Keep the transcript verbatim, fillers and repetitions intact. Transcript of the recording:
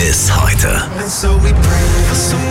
Bis heute. And so we pray for some